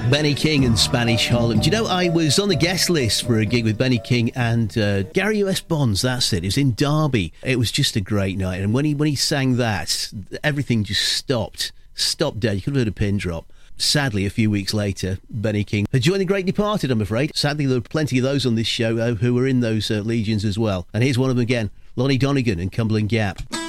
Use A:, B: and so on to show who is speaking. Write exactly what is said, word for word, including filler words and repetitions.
A: Benny King and Spanish Harlem. Do you know, I was on the guest list for a gig with Benny King and uh, Gary U S Bonds, that's it. It was in Derby. It was just a great night. And when he when he sang that, everything just stopped. Stopped dead. You could have heard a pin drop. Sadly, a few weeks later, Benny King had joined the Great Departed, I'm afraid. Sadly, there were plenty of those on this show uh, who were in those uh, legions as well. And here's one of them again, Lonnie Donegan and Cumberland Gap.